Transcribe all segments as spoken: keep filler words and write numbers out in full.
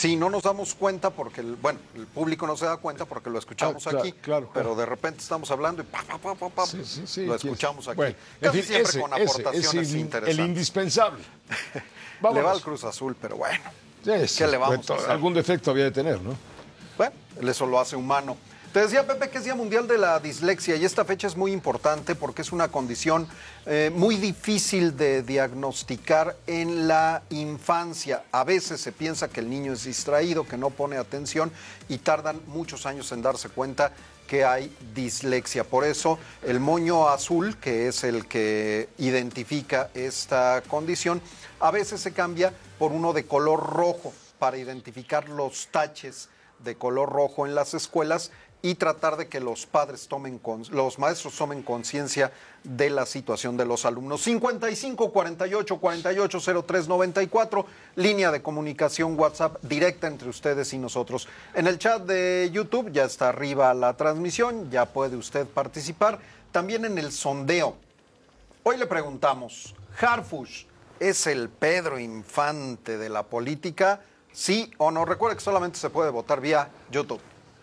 Sí, no nos damos cuenta porque, el, bueno, el público no se da cuenta porque lo escuchamos ah, claro, aquí, claro, pero claro. de repente estamos hablando y pa, pa, pa, pa, pa, Sí, sí, sí, lo escuchamos aquí. Bueno, Casi en fin, siempre ese, con ese aportaciones es el, interesantes. el indispensable. Le va al Vámonos. Cruz Azul, pero bueno, Sí, sí, ¿qué le vamos bueno, a hacer? algún defecto había de tener, ¿no? Bueno, eso lo hace humano. Te decía, Pepe, que es Día Mundial de la Dislexia y esta fecha es muy importante porque es una condición eh, muy difícil de diagnosticar en la infancia. A veces se piensa que el niño es distraído, que no pone atención y tardan muchos años en darse cuenta que hay dislexia. Por eso el moño azul, que es el que identifica esta condición, a veces se cambia por uno de color rojo para identificar los taches de color rojo en las escuelas y tratar de que los padres tomen, con, los maestros tomen conciencia de la situación de los alumnos. cincuenta y cinco, cuarenta y ocho, cuarenta y ocho, cero tres, noventa y cuatro, línea de comunicación WhatsApp directa entre ustedes y nosotros. En el chat de YouTube ya está arriba la transmisión, ya puede usted participar. También en el sondeo. Hoy le preguntamos, ¿Harfuch es el Pedro Infante de la política? ¿Sí o no? Recuerde que solamente se puede votar vía YouTube.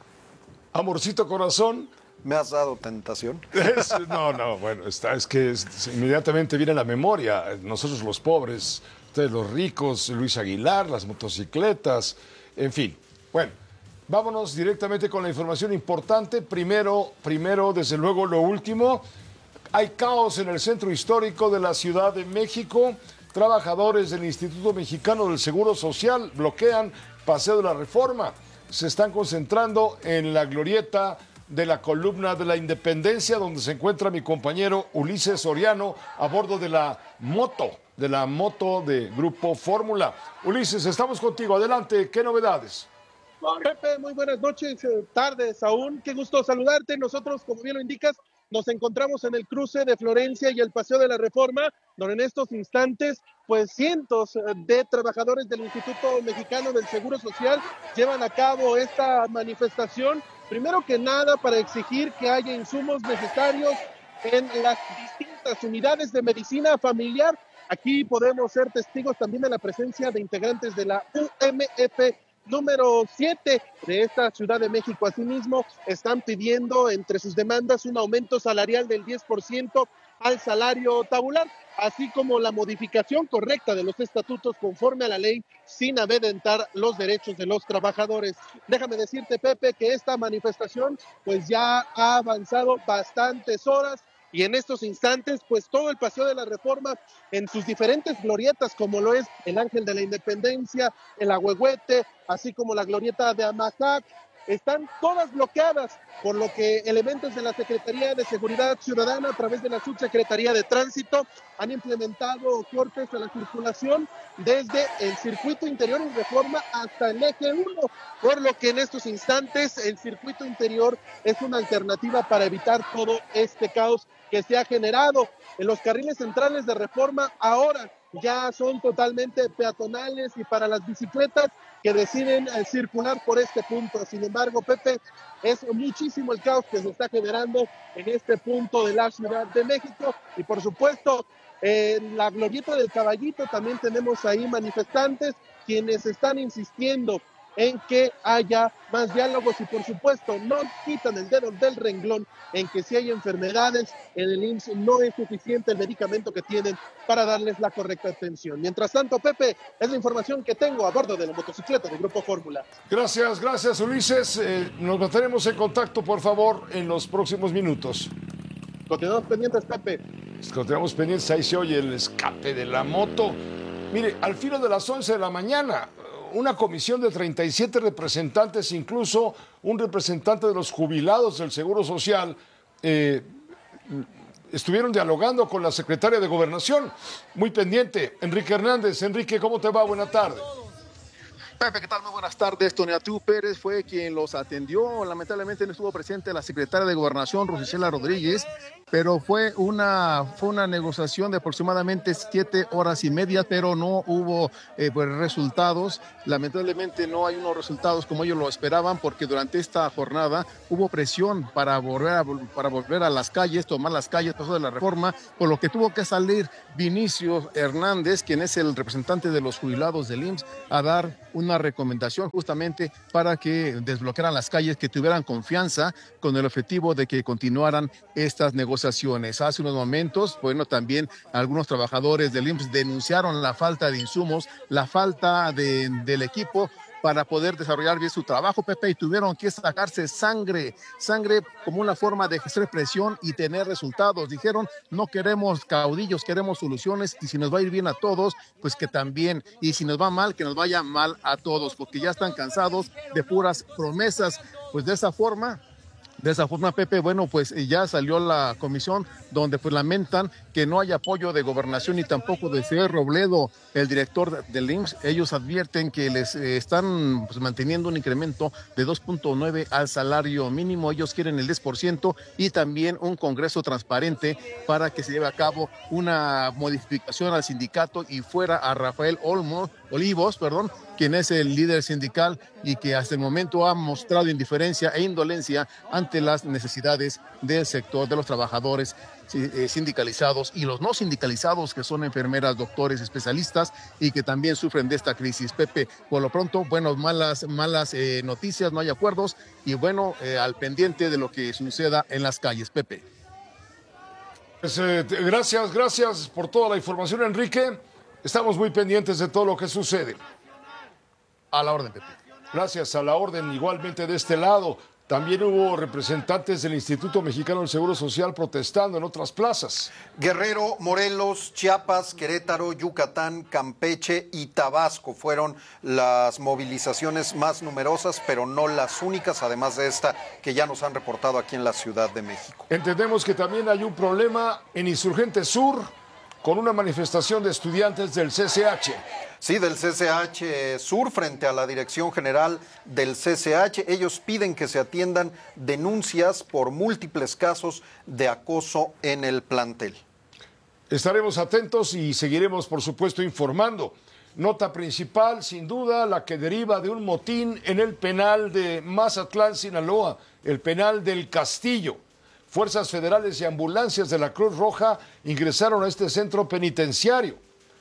Amorcito corazón. ¿Me has dado tentación? Es, no, no, bueno, está, es que es, inmediatamente viene a la memoria. Nosotros los pobres, ustedes los ricos, Luis Aguilar, las motocicletas, en fin. Bueno, vámonos directamente con la información importante. Primero, primero, desde luego, lo último. Hay caos en el centro histórico de la Ciudad de México. Trabajadores del Instituto Mexicano del Seguro Social bloquean Paseo de la Reforma. Se están concentrando en la glorieta de la columna de la Independencia, donde se encuentra mi compañero Ulises Soriano a bordo de la moto, de la moto de Grupo Fórmula. Ulises, estamos contigo. Adelante, ¿qué novedades? Pepe, muy buenas noches, tardes aún. Qué gusto saludarte. Nosotros, como bien lo indicas, nos encontramos en el cruce de Florencia y el Paseo de la Reforma, donde en estos instantes, pues cientos de trabajadores del Instituto Mexicano del Seguro Social llevan a cabo esta manifestación, primero que nada para exigir que haya insumos necesarios en las distintas unidades de medicina familiar. Aquí podemos ser testigos también de la presencia de integrantes de la U M F número siete de esta Ciudad de México. Asimismo, están pidiendo entre sus demandas un aumento salarial del diez por ciento al salario tabular, así como la modificación correcta de los estatutos conforme a la ley sin amedrentar los derechos de los trabajadores. Déjame decirte, Pepe, que esta manifestación pues ya ha avanzado bastantes horas. Y en estos instantes, pues todo el Paseo de la Reforma, en sus diferentes glorietas, como lo es el Ángel de la Independencia, el Ahuehuete, así como la glorieta de Amajac, están todas bloqueadas, por lo que elementos de la Secretaría de Seguridad Ciudadana, a través de la Subsecretaría de Tránsito, han implementado cortes a la circulación desde el circuito interior en Reforma hasta el eje uno, por lo que en estos instantes el circuito interior es una alternativa para evitar todo este caos que se ha generado. En los carriles centrales de Reforma ahora ya son totalmente peatonales y para las bicicletas que deciden eh, circular por este punto. Sin embargo, Pepe, es muchísimo el caos que se está generando en este punto de la Ciudad de México. Y por supuesto, en la glorieta del Caballito también tenemos ahí manifestantes quienes están insistiendo en que haya más diálogos y por supuesto no quitan el dedo del renglón en que si hay enfermedades en el I M S S no es suficiente el medicamento que tienen para darles la correcta atención. Mientras tanto, Pepe, es la información que tengo a bordo de la motocicleta del Grupo Fórmula. Gracias, gracias Ulises. Eh, nos mantenemos en contacto, por favor, en los próximos minutos. Continuamos pendientes, Pepe. Continuamos pendientes, ahí se oye el escape de la moto. Mire, al filo de las once de la mañana, una comisión de treinta y siete representantes, incluso un representante de los jubilados del Seguro Social, eh, estuvieron dialogando con la secretaria de Gobernación. Muy pendiente, Enrique Hernández. Enrique, ¿cómo te va? Buena tarde. Pepe, ¿qué tal? Muy buenas tardes. Tonatiuh Pérez fue quien los atendió. Lamentablemente no estuvo presente la secretaria de Gobernación, Rosicela Rodríguez, pero fue una, fue una negociación de aproximadamente siete horas y media, pero no hubo eh, pues, resultados. Lamentablemente no hay unos resultados como ellos lo esperaban, porque durante esta jornada hubo presión para volver a, para volver a las calles, tomar las calles, paso de la Reforma, por lo que tuvo que salir Vinicio Hernández, quien es el representante de los jubilados del I M S S, a dar una una recomendación justamente para que desbloquearan las calles, que tuvieran confianza con el objetivo de que continuaran estas negociaciones. Hace unos momentos, bueno, también algunos trabajadores del I M S S denunciaron la falta de insumos, la falta de, del equipo para poder desarrollar bien su trabajo, Pepe, y tuvieron que sacarse sangre, sangre como una forma de ejercer presión y tener resultados. Dijeron, no queremos caudillos, queremos soluciones, y si nos va a ir bien a todos, pues que también, y si nos va mal, que nos vaya mal a todos, porque ya están cansados de puras promesas. Pues de esa forma... De esa forma, Pepe, bueno, pues ya salió la comisión donde pues lamentan que no hay apoyo de Gobernación ni tampoco de C. Robledo, el director del I M S S. Ellos advierten que les eh, están pues, manteniendo un incremento de dos punto nueve al salario mínimo. Ellos quieren el diez por ciento y también un congreso transparente para que se lleve a cabo una modificación al sindicato y fuera a Rafael Olmo, Olivos, perdón, quien es el líder sindical y que hasta el momento ha mostrado indiferencia e indolencia ante las necesidades del sector de los trabajadores sindicalizados y los no sindicalizados, que son enfermeras, doctores, especialistas y que también sufren de esta crisis. Pepe, por lo pronto, bueno, malas, malas eh, noticias, no hay acuerdos y bueno, eh, al pendiente de lo que suceda en las calles. Pepe. Pues, eh, gracias, gracias por toda la información, Enrique. Estamos muy pendientes de todo lo que sucede. A la orden, Pepe. Gracias, a la orden. Igualmente de este lado, también hubo representantes del Instituto Mexicano del Seguro Social protestando en otras plazas. Guerrero, Morelos, Chiapas, Querétaro, Yucatán, Campeche y Tabasco fueron las movilizaciones más numerosas, pero no las únicas, además de esta que ya nos han reportado aquí en la Ciudad de México. Entendemos que también hay un problema en Insurgente Sur con una manifestación de estudiantes del C C H. Sí, del C C H Sur, frente a la Dirección General del C C H. Ellos piden que se atiendan denuncias por múltiples casos de acoso en el plantel. Estaremos atentos y seguiremos, por supuesto, informando. Nota principal, sin duda, la que deriva de un motín en el penal de Mazatlán, Sinaloa, el penal del Castillo. Fuerzas federales y ambulancias de la Cruz Roja ingresaron a este centro penitenciario.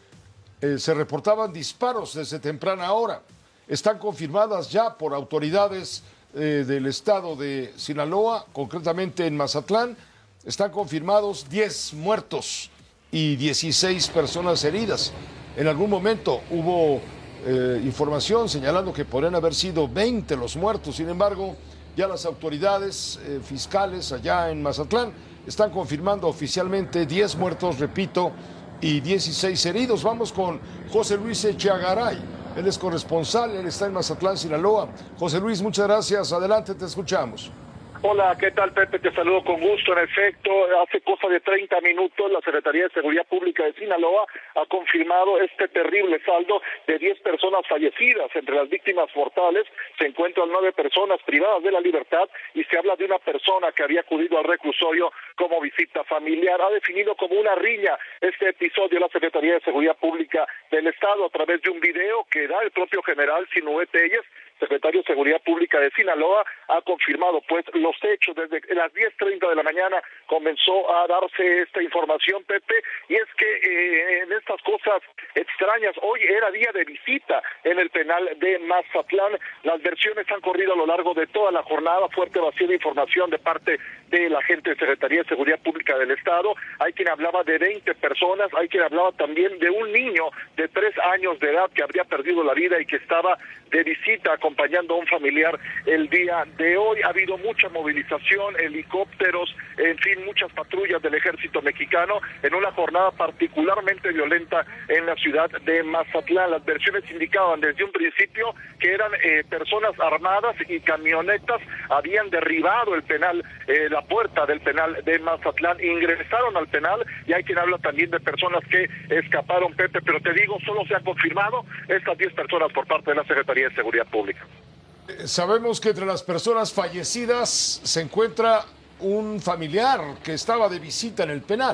Eh, se reportaban disparos desde temprana hora. Están confirmadas ya por autoridades eh, del estado de Sinaloa, concretamente en Mazatlán. Están confirmados diez muertos y dieciséis personas heridas. En algún momento hubo eh, información señalando que podrían haber sido veinte los muertos. Sin embargo, ya las autoridades eh, fiscales allá en Mazatlán están confirmando oficialmente diez muertos, repito, y dieciséis heridos. Vamos con José Luis Echeagaray. Él es corresponsal, él está en Mazatlán, Sinaloa. José Luis, muchas gracias. Adelante, te escuchamos. Hola, ¿qué tal, Pepe? Te saludo con gusto. En efecto, hace cosa de treinta minutos la Secretaría de Seguridad Pública de Sinaloa ha confirmado este terrible saldo de diez personas fallecidas. Entre las víctimas mortales se encuentran nueve personas privadas de la libertad y se habla de una persona que había acudido al reclusorio como visita familiar. Ha definido como una riña este episodio la Secretaría de Seguridad Pública del Estado a través de un video que da el propio general Sinué Telles, secretario de Seguridad Pública de Sinaloa. Ha confirmado pues los hechos. Desde las diez treinta de la mañana comenzó a darse esta información, Pepe, y es que eh, en estas cosas extrañas, hoy era día de visita en el penal de Mazatlán. Las versiones han corrido a lo largo de toda la jornada, fuerte vacío de información de parte de la gente de Secretaría de Seguridad Pública del Estado. Hay quien hablaba de veinte personas, hay quien hablaba también de un niño de tres años de edad que habría perdido la vida y que estaba de visita acompañando a un familiar el día de hoy. Ha habido mucha movilización, helicópteros, en fin, muchas patrullas del ejército mexicano en una jornada particularmente violenta en la ciudad de Mazatlán. Las versiones indicaban desde un principio que eran eh, personas armadas y camionetas habían derribado el penal, eh, la puerta del penal de Mazatlán, ingresaron al penal, y hay quien habla también de personas que escaparon, Pepe, pero te digo, solo se han confirmado estas diez personas por parte de la Secretaría de Seguridad Pública. Sabemos que entre las personas fallecidas se encuentra un familiar que estaba de visita en el penal.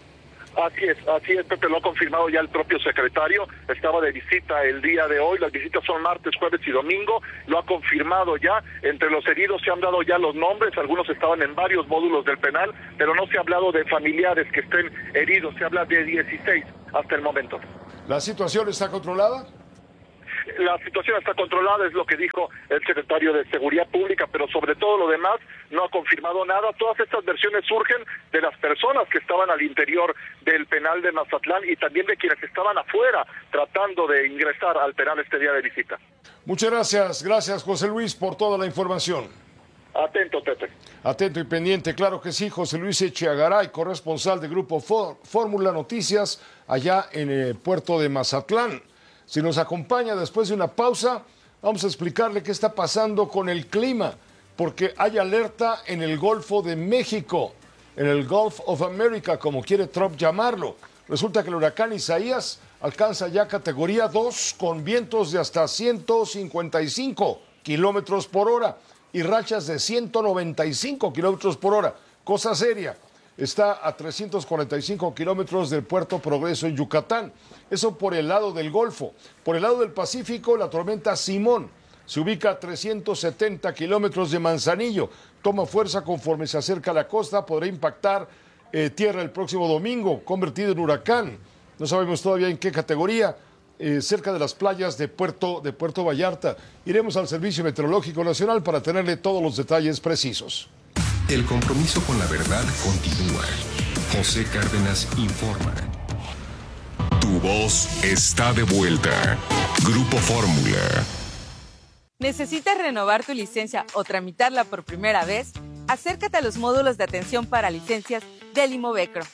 Así es, así es, Pepe, lo ha confirmado ya el propio secretario, estaba de visita el día de hoy, las visitas son martes, jueves y domingo, lo ha confirmado ya. Entre los heridos se han dado ya los nombres, algunos estaban en varios módulos del penal, pero no se ha hablado de familiares que estén heridos, se habla de dieciséis hasta el momento. ¿La situación está controlada? la situación está controlada, es lo que dijo el secretario de Seguridad Pública, pero sobre todo lo demás no ha confirmado nada. Todas estas versiones surgen de las personas que estaban al interior del penal de Mazatlán y también de quienes estaban afuera tratando de ingresar al penal este día de visita. Muchas gracias, gracias José Luis por toda la información. Atento, Pepe. Atento y pendiente, claro que sí. José Luis Echeagaray, corresponsal de Grupo Fórmula Noticias, allá en el puerto de Mazatlán. Si nos acompaña después de una pausa, vamos a explicarle qué está pasando con el clima, porque hay alerta en el Golfo de México, en el Gulf of America, como quiere Trump llamarlo. Resulta que el huracán Isaías alcanza ya categoría dos con vientos de hasta ciento cincuenta y cinco kilómetros por hora. Y rachas de ciento noventa y cinco kilómetros por hora. Cosa seria. Está a trescientos cuarenta y cinco kilómetros del Puerto Progreso en Yucatán. Eso por el lado del Golfo. Por el lado del Pacífico, la tormenta Simón se ubica a trescientos setenta kilómetros de Manzanillo. Toma fuerza conforme se acerca a la costa. Podrá impactar eh, tierra el próximo domingo, convertido en huracán. No sabemos todavía en qué categoría. Eh, cerca de las playas de Puerto, de Puerto Vallarta. Iremos al Servicio Meteorológico Nacional para tenerle todos los detalles precisos. El compromiso con la verdad continúa. José Cárdenas informa. Tu voz está de vuelta. Grupo Fórmula. ¿Necesitas renovar tu licencia o tramitarla por primera vez? Acércate a los módulos de atención para licencias del Imovecro.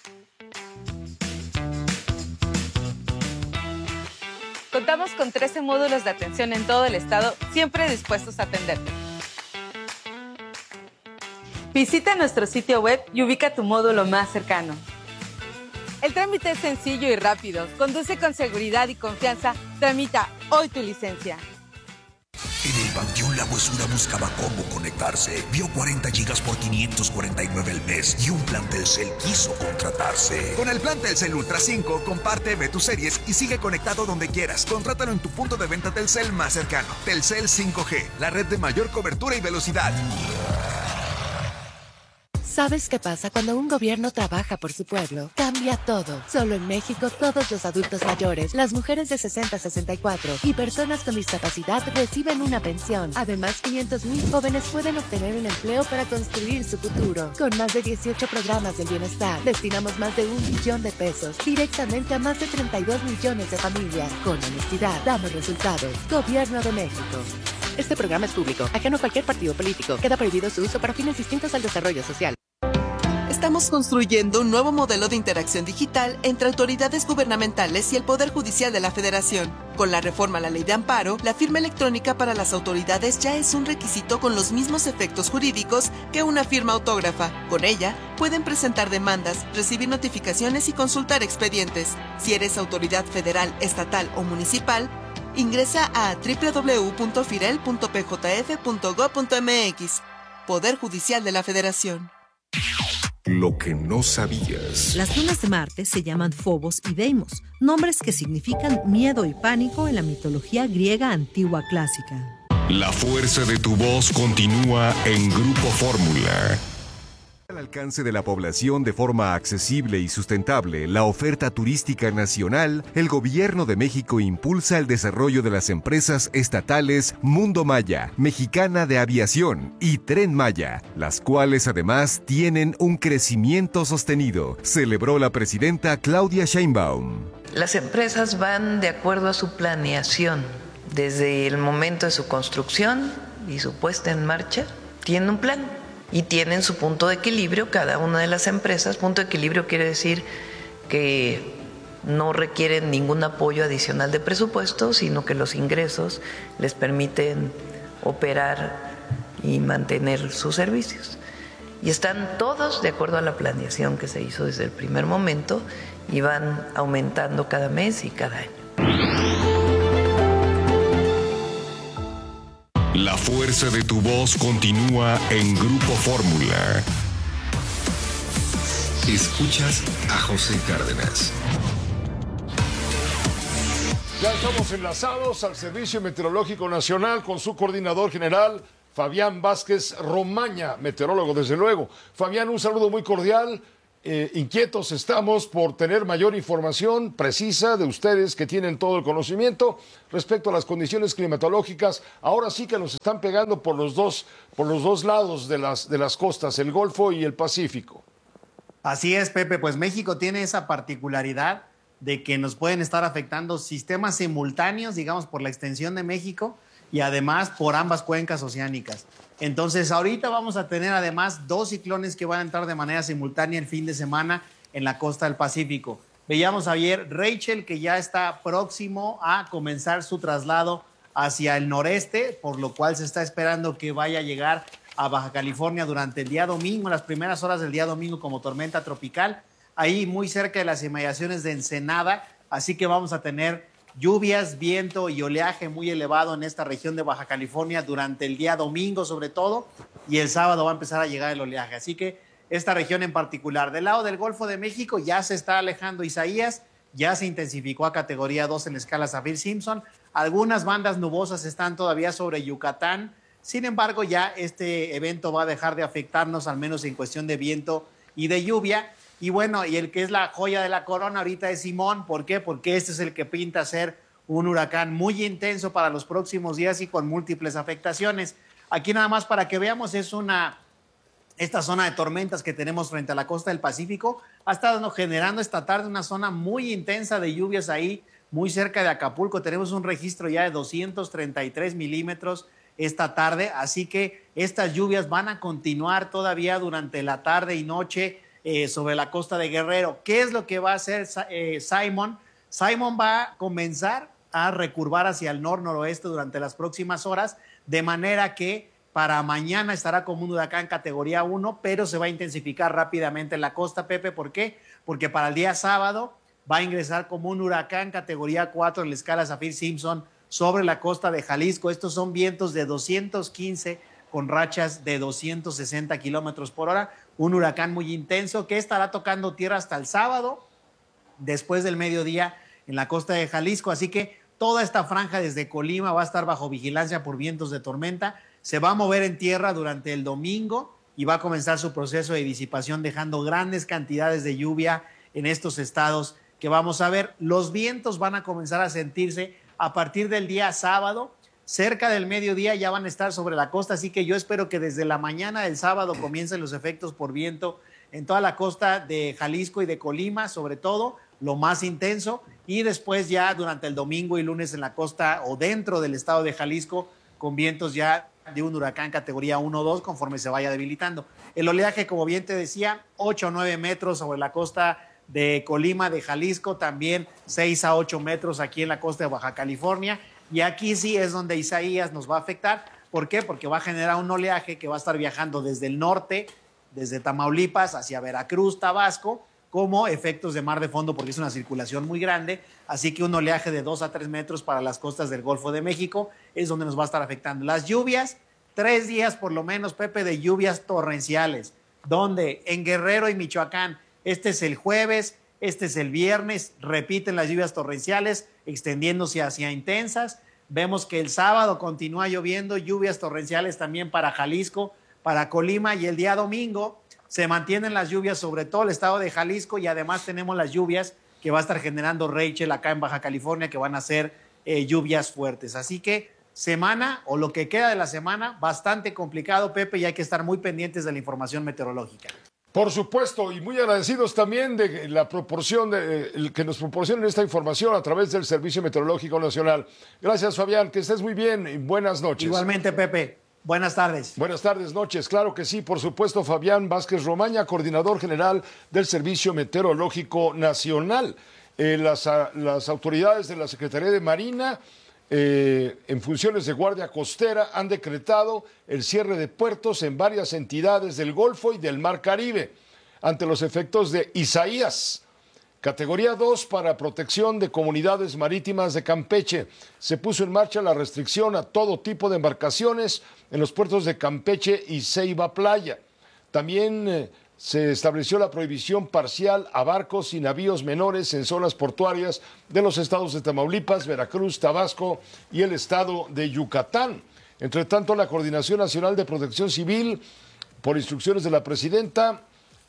Contamos con trece módulos de atención en todo el estado, siempre dispuestos a atenderte. Visita nuestro sitio web y ubica tu módulo más cercano. El trámite es sencillo y rápido. Conduce con seguridad y confianza. Tramita hoy tu licencia. En el Panteón La Huesura buscaba cómo conectarse. Vio cuarenta gigas por quinientos cuarenta y nueve al mes y un plan Telcel quiso contratarse. Con el plan Telcel Ultra cinco, comparte, ve tus series y sigue conectado donde quieras. Contrátalo en tu punto de venta Telcel más cercano. Telcel cinco G, la red de mayor cobertura y velocidad. ¿Sabes qué pasa cuando un gobierno trabaja por su pueblo? Cambia todo. Solo en México, todos los adultos mayores, las mujeres de sesenta a sesenta y cuatro y personas con discapacidad reciben una pensión. Además, quinientos mil jóvenes pueden obtener un empleo para construir su futuro. Con más de dieciocho programas del bienestar, destinamos más de un billón de pesos directamente a más de treinta y dos millones de familias. Con honestidad, damos resultados. Gobierno de México. Este programa es público, ajeno a cualquier partido político. Queda prohibido su uso para fines distintos al desarrollo social. Estamos construyendo un nuevo modelo de interacción digital entre autoridades gubernamentales y el Poder Judicial de la Federación. Con la reforma a la Ley de Amparo, la firma electrónica para las autoridades ya es un requisito con los mismos efectos jurídicos que una firma autógrafa. Con ella, pueden presentar demandas, recibir notificaciones y consultar expedientes. Si eres autoridad federal, estatal o municipal, ingresa a doble u doble u doble u punto firel punto p j f punto gob punto m x. Poder Judicial de la Federación. Lo que no sabías. Las lunas de Marte se llaman Phobos y Deimos, nombres que significan miedo y pánico en la mitología griega antigua clásica. La fuerza de tu voz continúa en Grupo Fórmula. Al alcance de la población de forma accesible y sustentable la oferta turística nacional, el Gobierno de México impulsa el desarrollo de las empresas estatales Mundo Maya, Mexicana de Aviación y Tren Maya, las cuales además tienen un crecimiento sostenido, celebró la presidenta Claudia Sheinbaum. Las empresas van de acuerdo a su planeación, desde el momento de su construcción y su puesta en marcha, tienen un plan. Y tienen su punto de equilibrio, cada una de las empresas. Punto de equilibrio quiere decir que no requieren ningún apoyo adicional de presupuesto, sino que los ingresos les permiten operar y mantener sus servicios. Y están todos de acuerdo a la planeación que se hizo desde el primer momento y van aumentando cada mes y cada año. La fuerza de tu voz continúa en Grupo Fórmula. Escuchas a José Cárdenas. Ya estamos enlazados al Servicio Meteorológico Nacional con su coordinador general, Fabián Vázquez Romaña, meteorólogo desde luego. Fabián, un saludo muy cordial. eh, inquietos estamos por tener mayor información precisa de ustedes que tienen todo el conocimiento respecto a las condiciones climatológicas. Ahora sí que nos están pegando por los dos, por los dos lados de las, de las costas, el Golfo y el Pacífico. Así es, Pepe, pues México tiene esa particularidad de que nos pueden estar afectando sistemas simultáneos, digamos, por la extensión de México y además por ambas cuencas oceánicas. Entonces, ahorita vamos a tener además dos ciclones que van a entrar de manera simultánea el fin de semana en la costa del Pacífico. Veíamos ayer Rachel, que ya está próximo a comenzar su traslado hacia el noreste, por lo cual se está esperando que vaya a llegar a Baja California durante el día domingo, las primeras horas del día domingo como tormenta tropical, ahí muy cerca de las inmediaciones de Ensenada, así que vamos a tener lluvias, viento y oleaje muy elevado en esta región de Baja California durante el día domingo sobre todo, y el sábado va a empezar a llegar el oleaje. Así que esta región en particular. Del lado del Golfo de México ya se está alejando Isaías, ya se intensificó a categoría dos en la escala Saffir-Simpson. Algunas bandas nubosas están todavía sobre Yucatán. Sin embargo, ya este evento va a dejar de afectarnos, al menos en cuestión de viento y de lluvia. Y bueno, y el que es la joya de la corona ahorita es Simón. ¿Por qué? Porque este es el que pinta ser un huracán muy intenso para los próximos días y con múltiples afectaciones. Aquí nada más para que veamos, es una, esta zona de tormentas que tenemos frente a la costa del Pacífico ha estado generando esta tarde una zona muy intensa de lluvias ahí, muy cerca de Acapulco. Tenemos un registro ya de doscientos treinta y tres milímetros esta tarde, así que estas lluvias van a continuar todavía durante la tarde y noche eh, sobre la costa de Guerrero. ¿Qué es lo que va a hacer eh, Simon? Simon va a comenzar a recurvar hacia el nor-noroeste durante las próximas horas, de manera que para mañana estará como un huracán categoría uno, pero se va a intensificar rápidamente en la costa, Pepe. ¿Por qué? Porque para el día sábado va a ingresar como un huracán categoría cuatro en la escala Saffir-Simpson sobre la costa de Jalisco. Estos son vientos de doscientos quince con rachas de doscientos sesenta kilómetros por hora. Un huracán muy intenso que estará tocando tierra hasta el sábado, después del mediodía en la costa de Jalisco. Así que toda esta franja desde Colima va a estar bajo vigilancia por vientos de tormenta. Se va a mover en tierra durante el domingo y va a comenzar su proceso de disipación, dejando grandes cantidades de lluvia en estos estados que vamos a ver. Los vientos van a comenzar a sentirse a partir del día sábado, cerca del mediodía ya van a estar sobre la costa, así que yo espero que desde la mañana del sábado comiencen los efectos por viento en toda la costa de Jalisco y de Colima, sobre todo, lo más intenso, y después ya durante el domingo y lunes en la costa o dentro del estado de Jalisco, con vientos ya de un huracán categoría uno o dos conforme se vaya debilitando. El oleaje, como bien te decía, ocho o nueve metros sobre la costa de Colima, de Jalisco, también seis a ocho metros aquí en la costa de Baja California, y aquí sí es donde Isaías nos va a afectar. ¿Por qué? Porque va a generar un oleaje que va a estar viajando desde el norte, desde Tamaulipas hacia Veracruz, Tabasco, como efectos de mar de fondo, porque es una circulación muy grande, así que un oleaje de dos a tres metros para las costas del Golfo de México es donde nos va a estar afectando. Las lluvias, tres días por lo menos, Pepe, de lluvias torrenciales, donde en Guerrero y Michoacán, este es el jueves, este es el viernes, repiten las lluvias torrenciales, extendiéndose hacia intensas. Vemos que el sábado continúa lloviendo, lluvias torrenciales también para Jalisco, para Colima, y el día domingo se mantienen las lluvias sobre todo el estado de Jalisco, y además tenemos las lluvias que va a estar generando Rachel acá en Baja California, que van a ser eh, lluvias fuertes. Así que semana, o lo que queda de la semana, bastante complicado, Pepe, y hay que estar muy pendientes de la información meteorológica. Por supuesto, y muy agradecidos también de la proporción de, el que nos proporcionen esta información a través del Servicio Meteorológico Nacional. Gracias, Fabián, que estés muy bien y buenas noches. Igualmente, Pepe. Buenas tardes. Buenas tardes, noches. Claro que sí, por supuesto, Fabián Vázquez Romaña, coordinador general del Servicio Meteorológico Nacional. Eh, las, a, las autoridades de la Secretaría de Marina, eh, en funciones de guardia costera, han decretado el cierre de puertos en varias entidades del Golfo y del Mar Caribe, ante los efectos de Isaías. Categoría dos para protección de comunidades marítimas de Campeche. Se puso en marcha la restricción a todo tipo de embarcaciones en los puertos de Campeche y Ceiba Playa. También eh, se estableció la prohibición parcial a barcos y navíos menores en zonas portuarias de los estados de Tamaulipas, Veracruz, Tabasco y el estado de Yucatán. Entre tanto, la Coordinación Nacional de Protección Civil, por instrucciones de la presidenta,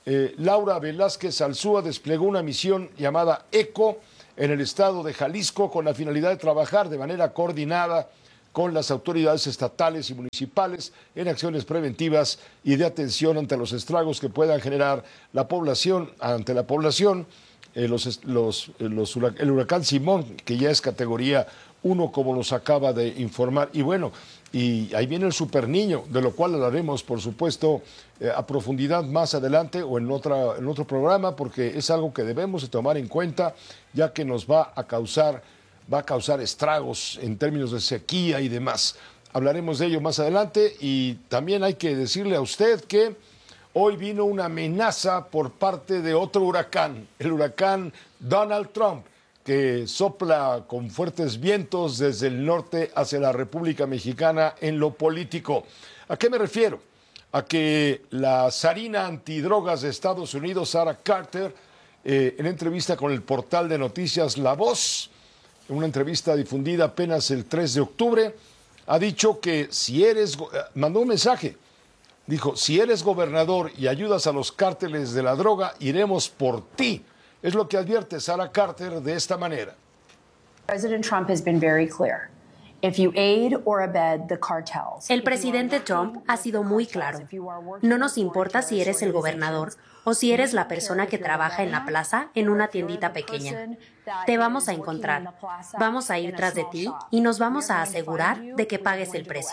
eh, Laura Velázquez Alzúa desplegó una misión llamada ECO en el estado de Jalisco con la finalidad de trabajar de manera coordinada con las autoridades estatales y municipales en acciones preventivas y de atención ante los estragos que puedan generar la población, ante la población, eh, los, los, los, el huracán Simón, que ya es categoría uno, como nos acaba de informar. Y bueno, y ahí viene el Super Niño, de lo cual hablaremos, por supuesto, eh, a profundidad más adelante o en, otra, en otro programa, porque es algo que debemos de tomar en cuenta, ya que nos va a causar, va a causar estragos en términos de sequía y demás. Hablaremos de ello más adelante y también hay que decirle a usted que hoy vino una amenaza por parte de otro huracán, el huracán Donald Trump, que sopla con fuertes vientos desde el norte hacia la República Mexicana en lo político. ¿A qué me refiero? A que la zarina antidrogas de Estados Unidos, Sarah Carter, eh, en entrevista con el portal de noticias La Voz, en una entrevista difundida apenas el tres de octubre, ha dicho que si eres, mandó un mensaje, dijo, si eres gobernador y ayudas a los cárteles de la droga, iremos por ti. Es lo que advierte Sarah Carter de esta manera. President Trump has been very clear. If you aid or abet the cartels. El presidente Trump ha sido muy claro. No nos importa si eres el gobernador o si eres la persona que trabaja en la plaza en una tiendita pequeña. Te vamos a encontrar. Vamos a ir tras de ti y nos vamos a asegurar de que pagues el precio.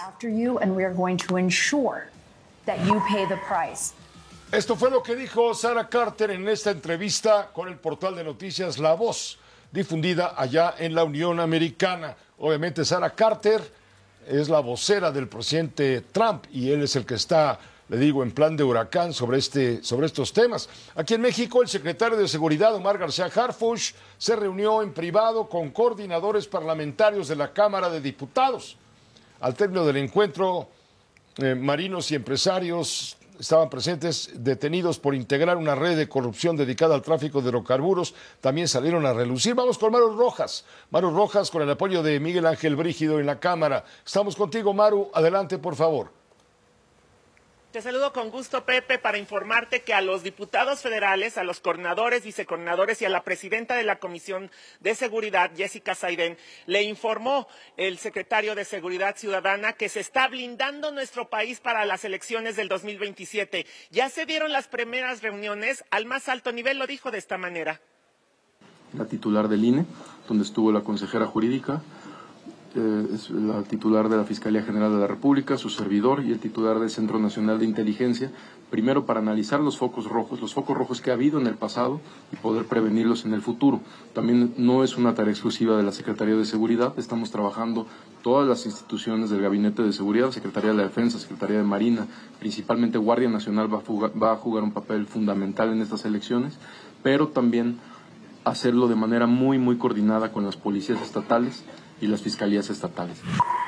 Esto fue lo que dijo Sarah Carter en esta entrevista con el portal de noticias La Voz, difundida allá en la Unión Americana. Obviamente Sarah Carter es la vocera del presidente Trump y él es el que está, le digo, en plan de huracán sobre, este, sobre estos temas. Aquí en México, el secretario de Seguridad, Omar García Harfuch, se reunió en privado con coordinadores parlamentarios de la Cámara de Diputados. Al término del encuentro, eh, marinos y empresarios estaban presentes detenidos por integrar una red de corrupción dedicada al tráfico de hidrocarburos, también salieron a relucir. Vamos con Maru Rojas. Maru Rojas, con el apoyo de Miguel Ángel Brígido en la Cámara. Estamos contigo, Maru. Adelante, por favor. Te saludo con gusto, Pepe, para informarte que a los diputados federales, a los coordinadores, vicecoordinadores y a la presidenta de la Comisión de Seguridad, Jessica Saiden, le informó el secretario de Seguridad Ciudadana que se está blindando nuestro país para las elecciones del dos mil veintisiete. Ya se dieron las primeras reuniones al más alto nivel, lo dijo de esta manera. La titular del I N E, donde estuvo la consejera jurídica, Eh, es la titular de la Fiscalía General de la República, su servidor y el titular del Centro Nacional de Inteligencia, primero para analizar los focos rojos, los focos rojos que ha habido en el pasado y poder prevenirlos en el futuro. También no es una tarea exclusiva de la Secretaría de Seguridad, estamos trabajando todas las instituciones del Gabinete de Seguridad, Secretaría de la Defensa, Secretaría de Marina, principalmente Guardia Nacional va a jugar, va a jugar un papel fundamental en estas elecciones, pero también hacerlo de manera muy, muy coordinada con las policías estatales y las fiscalías estatales.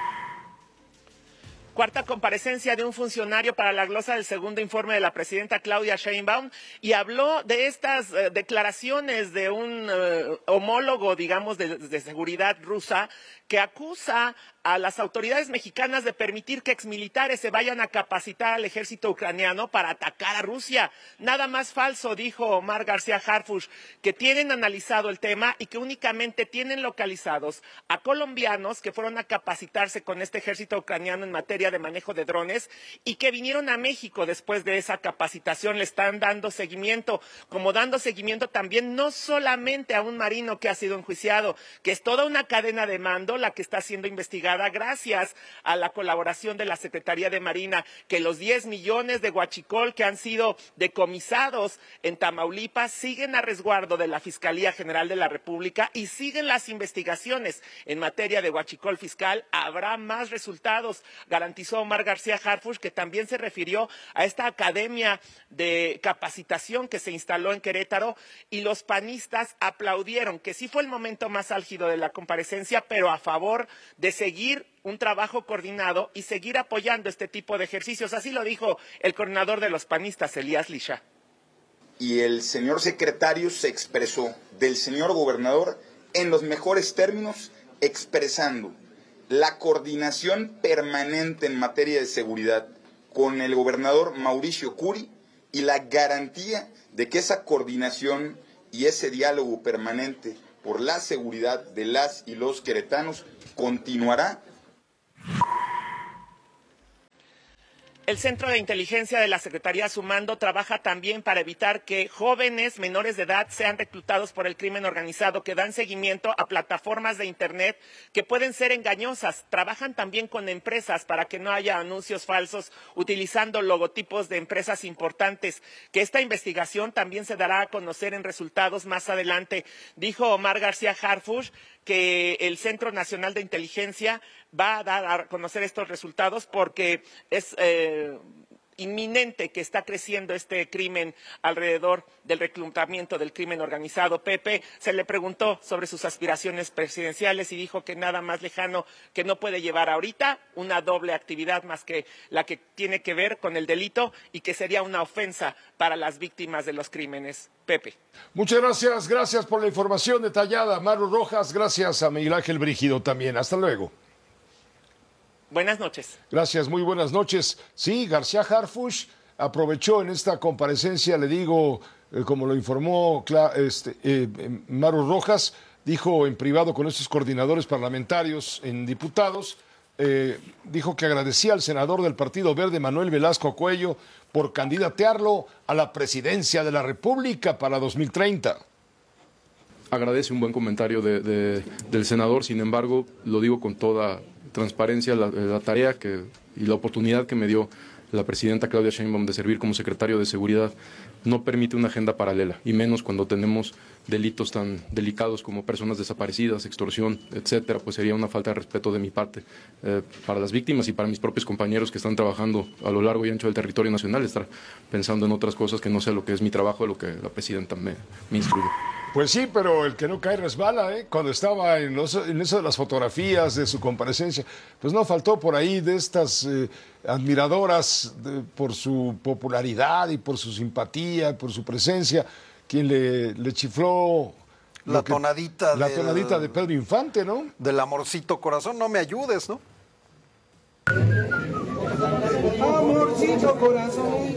Cuarta comparecencia de un funcionario para la glosa del segundo informe de la presidenta Claudia Sheinbaum y habló de estas uh, declaraciones de un uh, homólogo, digamos, de, de seguridad rusa que acusa a las autoridades mexicanas de permitir que exmilitares se vayan a capacitar al ejército ucraniano para atacar a Rusia. Nada más falso, dijo Omar García Harfuch, que tienen analizado el tema y que únicamente tienen localizados a colombianos que fueron a capacitarse con este ejército ucraniano en materia de manejo de drones y que vinieron a México después de esa capacitación. Le están dando seguimiento, como dando seguimiento también no solamente a un marino que ha sido enjuiciado, que es toda una cadena de mando la que está siendo investigada gracias a la colaboración de la Secretaría de Marina, que los diez millones de huachicol que han sido decomisados en Tamaulipas siguen a resguardo de la Fiscalía General de la República y siguen las investigaciones en materia de huachicol fiscal. Habrá más resultados, garantizó Omar García Harfuch, que también se refirió a esta academia de capacitación que se instaló en Querétaro, y los panistas aplaudieron, que sí fue el momento más álgido de la comparecencia, pero a favor de seguir un trabajo coordinado y seguir apoyando este tipo de ejercicios. Así lo dijo el coordinador de los panistas, Elías Lisha. Y el señor secretario se expresó del señor gobernador en los mejores términos, expresando la coordinación permanente en materia de seguridad con el gobernador Mauricio Curi y la garantía de que esa coordinación y ese diálogo permanente por la seguridad de las y los queretanos continuará. El Centro de Inteligencia de la Secretaría Sumando trabaja también para evitar que jóvenes menores de edad sean reclutados por el crimen organizado, que dan seguimiento a plataformas de Internet que pueden ser engañosas. Trabajan también con empresas para que no haya anuncios falsos utilizando logotipos de empresas importantes. Que esta investigación también se dará a conocer en resultados más adelante. Dijo Omar García Harfuch que el Centro Nacional de Inteligencia va a dar a conocer estos resultados porque es eh, inminente que está creciendo este crimen alrededor del reclutamiento del crimen organizado. Pepe se le preguntó sobre sus aspiraciones presidenciales y dijo que nada más lejano que no puede llevar ahorita una doble actividad más que la que tiene que ver con el delito y que sería una ofensa para las víctimas de los crímenes. Pepe. Muchas gracias, gracias por la información detallada, Maru Rojas, gracias a Miguel Ángel Brígido también. Hasta luego. Buenas noches. Gracias, muy buenas noches. Sí, García Harfuch aprovechó en esta comparecencia, le digo, eh, como lo informó este, eh, Maru Rojas, dijo en privado con estos coordinadores parlamentarios en diputados, eh, dijo que agradecía al senador del Partido Verde, Manuel Velasco Cuello, por candidatearlo a la presidencia de la República para dos mil treinta. Agradece un buen comentario de, de, del senador, sin embargo, lo digo con toda transparencia, la, la tarea que, y la oportunidad que me dio la presidenta Claudia Sheinbaum de servir como secretario de Seguridad no permite una agenda paralela, y menos cuando tenemos delitos tan delicados como personas desaparecidas, extorsión, etcétera, pues sería una falta de respeto de mi parte eh, para las víctimas y para mis propios compañeros que están trabajando a lo largo y ancho del territorio nacional, estar pensando en otras cosas que no sea lo que es mi trabajo, lo que la presidenta me, me instruye. Pues sí, pero el que no cae resbala, ¿eh? Cuando estaba en, los, en eso de las fotografías de su comparecencia, pues no faltó por ahí de estas eh, admiradoras de, por su popularidad y por su simpatía, por su presencia, quien le, le chifló la que, tonadita la del, tonadita de Pedro Infante, ¿no? Del amorcito corazón, no me ayudes, ¿no? Amorcito corazón.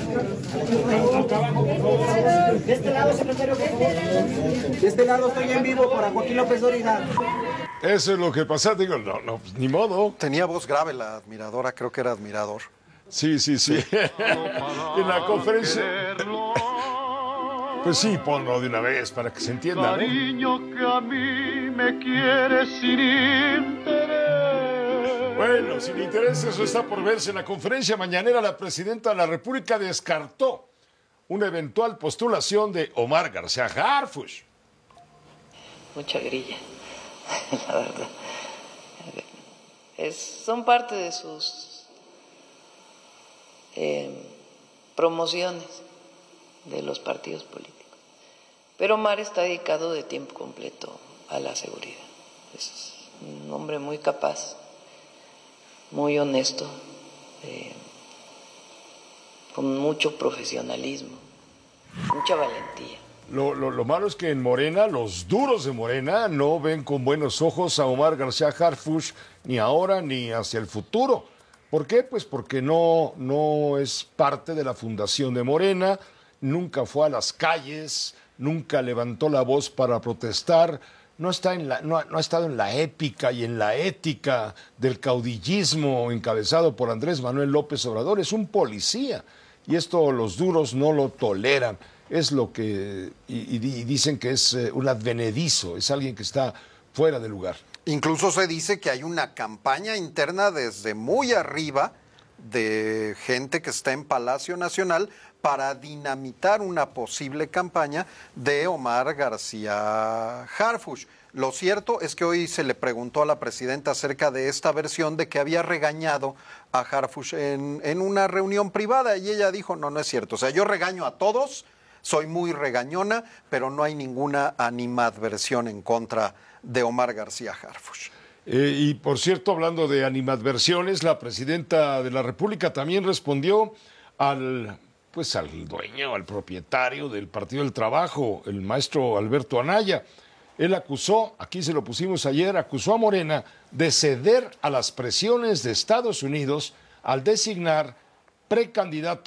De este lado, secretario. De este lado estoy en vivo para Joaquín López Dóriga. Eso es lo que pasa, digo, no, no, pues, ni modo. Tenía voz grave la admiradora, creo que era admirador. Sí, sí, sí. En la conferencia. Pues sí, ponlo de una vez para que se entienda, ¿no? Cariño que a mí me quiere sin interés. Bueno, sin interés, eso está por verse. En la conferencia mañanera, la presidenta de la República descartó una eventual postulación de Omar García Harfuch. Mucha grilla, la verdad. Es, son parte de sus eh, promociones de los partidos políticos. Pero Omar está dedicado de tiempo completo a la seguridad. Es un hombre muy capaz, muy honesto, eh, con mucho profesionalismo, mucha valentía. Lo, lo, lo malo es que en Morena, los duros de Morena, no ven con buenos ojos a Omar García Harfuch ni ahora ni hacia el futuro. ¿Por qué? Pues porque no, no es parte de la fundación de Morena, nunca fue a las calles, nunca levantó la voz para protestar, no, está en la, no, no ha estado en la épica y en la ética del caudillismo encabezado por Andrés Manuel López Obrador. Es un policía y esto los duros no lo toleran. Es lo que, y, y dicen que es un advenedizo, es alguien que está fuera de lugar. Incluso se dice que hay una campaña interna desde muy arriba de gente que está en Palacio Nacional para dinamitar una posible campaña de Omar García Harfuch. Lo cierto es que hoy se le preguntó a la presidenta acerca de esta versión de que había regañado a Harfuch en, en una reunión privada y ella dijo, no, no es cierto. O sea, yo regaño a todos, soy muy regañona, pero no hay ninguna animadversión en contra de Omar García Harfuch. Eh, y por cierto, hablando de animadversiones, la presidenta de la República también respondió al, pues al dueño, al propietario del Partido del Trabajo, el maestro Alberto Anaya. Él acusó, aquí se lo pusimos ayer, acusó a Morena de ceder a las presiones de Estados Unidos al designar precandidatos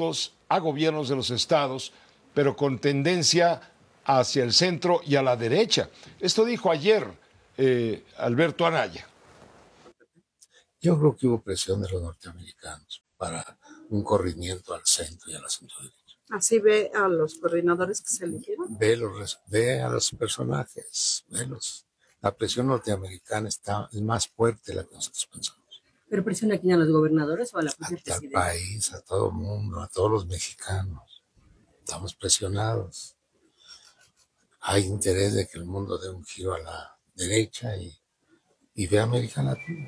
a gobiernos de los estados, pero con tendencia hacia el centro y a la derecha. Esto dijo ayer eh, Alberto Anaya. Yo creo que hubo presión de los norteamericanos para un corrimiento al centro y a la centro derecha. ¿Así ve a los coordinadores que se eligieron? Ve, los, ve a los personajes, velos. La presión norteamericana está, es más fuerte de la que nosotros pensamos. ¿Pero presiona aquí a los gobernadores o a la propia Al presidenta? país, a todo el mundo, a todos los mexicanos. Estamos presionados. Hay interés de que el mundo dé un giro a la derecha y, y ve a América Latina.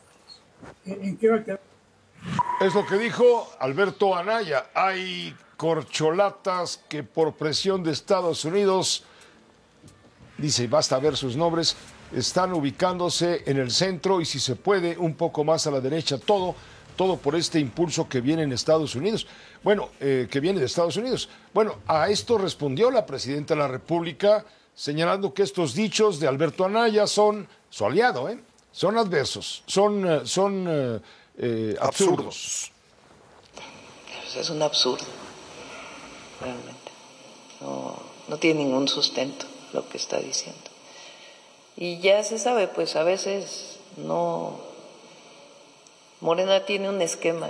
Es lo que dijo Alberto Anaya. Hay corcholatas que por presión de Estados Unidos, dice, basta ver sus nombres, están ubicándose en el centro y si se puede un poco más a la derecha, todo, todo por este impulso que viene en Estados Unidos. Bueno, eh, que viene de Estados Unidos. Bueno, a esto respondió la presidenta de la República señalando que estos dichos de Alberto Anaya son su aliado, ¿eh? Son adversos, son, son eh, eh, absurdos. Pues es un absurdo, realmente. No, no tiene ningún sustento lo que está diciendo. Y ya se sabe, pues a veces no... Morena tiene un esquema.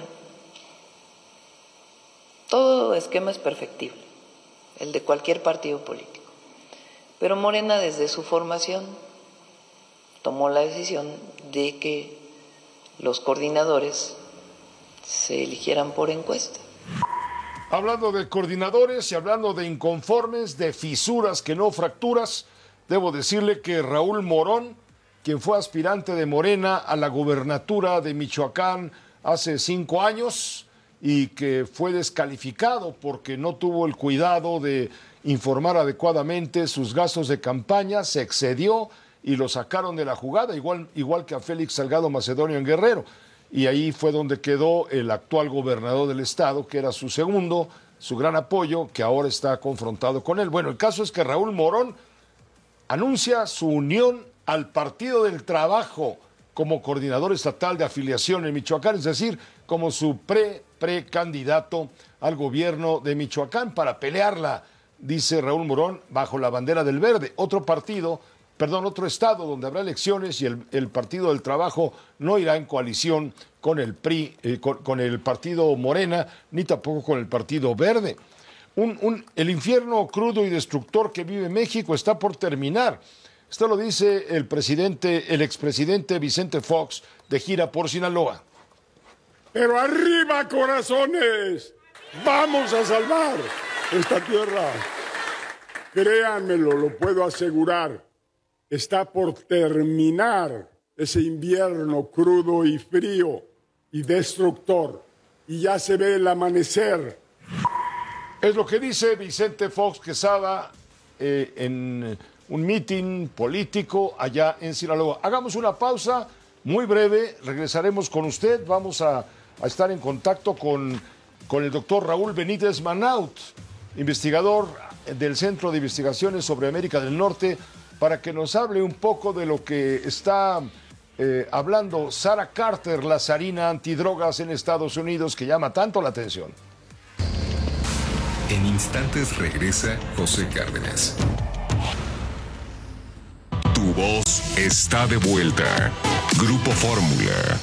Todo esquema es perfectible, el de cualquier partido político. Pero Morena, desde su formación, tomó la decisión de que los coordinadores se eligieran por encuesta. Hablando de coordinadores y hablando de inconformes, de fisuras que no fracturas, debo decirle que Raúl Morón, quien fue aspirante de Morena a la gubernatura de Michoacán hace cinco años y que fue descalificado porque no tuvo el cuidado de informar adecuadamente sus gastos de campaña, se excedió y lo sacaron de la jugada, igual, igual que a Félix Salgado Macedonio en Guerrero. Y ahí fue donde quedó el actual gobernador del estado, que era su segundo, su gran apoyo, que ahora está confrontado con él. Bueno, el caso es que Raúl Morón anuncia su unión al Partido del Trabajo como coordinador estatal de afiliación en Michoacán, es decir, como su pre-precandidato al gobierno de Michoacán para pelearla, dice Raúl Morón, bajo la bandera del Verde. Otro partido, perdón, otro estado donde habrá elecciones y el, el Partido del Trabajo no irá en coalición con el P R I, eh, con, con el Partido Morena, ni tampoco con el Partido Verde. Un, un, el infierno crudo y destructor que vive México está por terminar. Esto lo dice el presidente, el expresidente Vicente Fox, de gira por Sinaloa. Pero arriba, corazones, vamos a salvar esta tierra. Créanmelo, lo puedo asegurar. Está por terminar ese invierno crudo y frío y destructor. Y ya se ve el amanecer. Es lo que dice Vicente Fox Quesada eh, en un mitin político allá en Sinaloa. Hagamos una pausa muy breve, regresaremos con usted. Vamos a, a estar en contacto con, con el doctor Raúl Benítez Manaut, investigador del Centro de Investigaciones sobre América del Norte, para que nos hable un poco de lo que está eh, hablando Sara Carter, la zarina antidrogas en Estados Unidos, que llama tanto la atención. En instantes regresa José Cárdenas. Tu voz está de vuelta. Grupo Fórmula.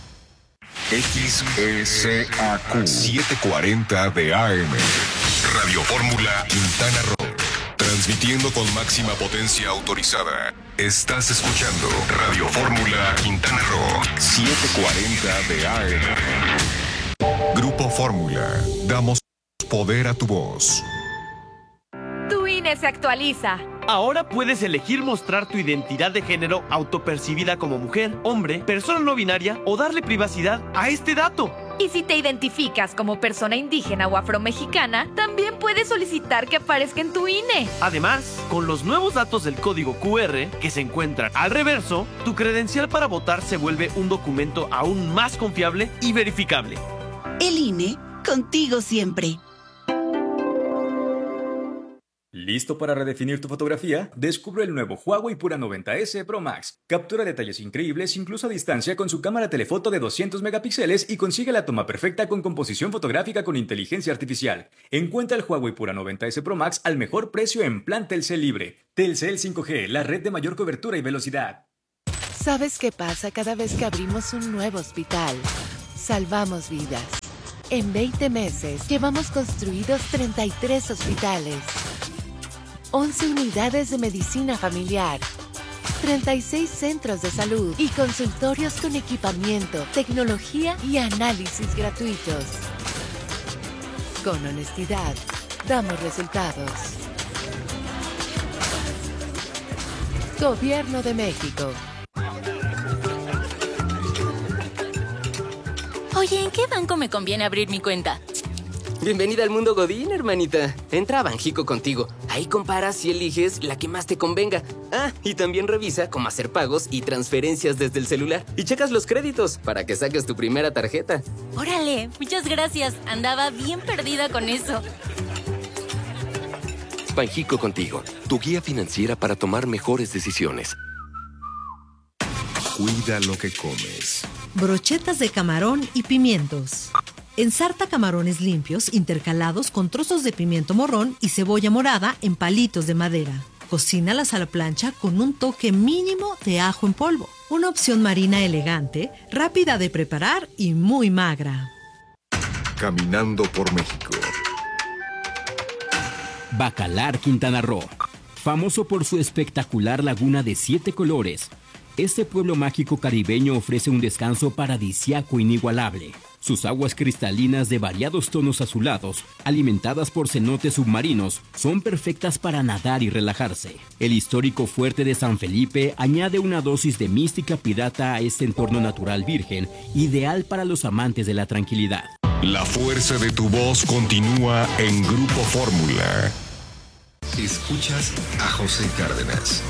X E C A Q setecientos cuarenta de A M. Radio Fórmula Quintana Roo. Transmitiendo con máxima potencia autorizada. Estás escuchando Radio Fórmula Quintana Roo. setecientos cuarenta de A M. Grupo Fórmula. Damos poder a tu voz. Tu I N E se actualiza. Ahora puedes elegir mostrar tu identidad de género autopercibida como mujer, hombre, persona no binaria o darle privacidad a este dato. Y si te identificas como persona indígena o afromexicana, también puedes solicitar que aparezca en tu I N E. Además, con los nuevos datos del código Q R que se encuentran al reverso, tu credencial para votar se vuelve un documento aún más confiable y verificable. El I N E, contigo siempre. ¿Listo para redefinir tu fotografía? Descubre el nuevo Huawei Pura noventa ese Pro Max. Captura detalles increíbles incluso a distancia con su cámara telefoto de doscientos megapíxeles y consigue la toma perfecta con composición fotográfica con inteligencia artificial. Encuentra el Huawei Pura noventa ese Pro Max al mejor precio en plan Telcel Libre. Telcel cinco G, la red de mayor cobertura y velocidad. ¿Sabes qué pasa cada vez que abrimos un nuevo hospital? Salvamos vidas. En veinte meses llevamos construidos treinta y tres hospitales, once unidades de medicina familiar, treinta y seis centros de salud y consultorios con equipamiento, tecnología y análisis gratuitos. Con honestidad, damos resultados. Gobierno de México. Oye, ¿en qué banco me conviene abrir mi cuenta? Bienvenida al mundo Godín, hermanita. Entra a Banjico contigo. Ahí comparas y eliges la que más te convenga. Ah, y también revisa cómo hacer pagos y transferencias desde el celular. Y checas los créditos para que saques tu primera tarjeta. Órale, muchas gracias. Andaba bien perdida con eso. Banjico contigo, tu guía financiera para tomar mejores decisiones. Cuida lo que comes. Brochetas de camarón y pimientos. Ensarta camarones limpios intercalados con trozos de pimiento morrón y cebolla morada en palitos de madera. Cocínalas a la plancha con un toque mínimo de ajo en polvo. Una opción marina elegante, rápida de preparar y muy magra. Caminando por México. Bacalar, Quintana Roo. Famoso por su espectacular laguna de siete colores, este pueblo mágico caribeño ofrece un descanso paradisíaco inigualable. Sus aguas cristalinas de variados tonos azulados, alimentadas por cenotes submarinos, son perfectas para nadar y relajarse. El histórico fuerte de San Felipe añade una dosis de mística pirata a este entorno natural virgen, ideal para los amantes de la tranquilidad. La fuerza de tu voz continúa en Grupo Fórmula. Escuchas a José Cárdenas.